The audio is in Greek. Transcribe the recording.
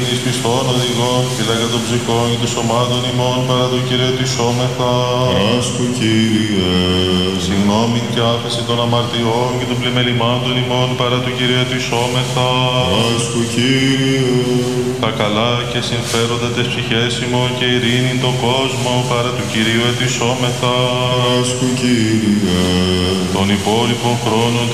ειρήνης πιστών οδηγών, φυλάκα των ψυχών και των σωμάτων ημών, παρά το Κύριε τισόμεθα. Άσκου Κύριε. Συγγνώμη και άφεση των αμαρτιών και των πλημελημάτων ημών, παρά το Κύριε τισόμεθα. Άσκου Κύριε. Τα καλά και συμφέροντα τες ψυχές ημών και ειρήνη τον κόσμο, παρά του Κυρίου ετισόμεθα. Άσκου Κύριε. Τον υπόλοιπο χρόνο